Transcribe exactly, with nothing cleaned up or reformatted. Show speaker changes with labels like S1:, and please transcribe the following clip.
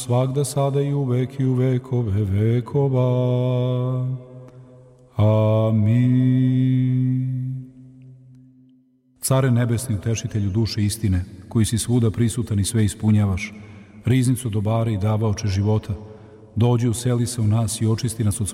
S1: svagda, sada i uvek i u vekove vekova. Amin. Care nebesni, utešitelju duše istine, koji si svuda prisutan i sve ispunjavaš, riznicu dobara i davaoče života, dođi, useli se u nas i očisti nas od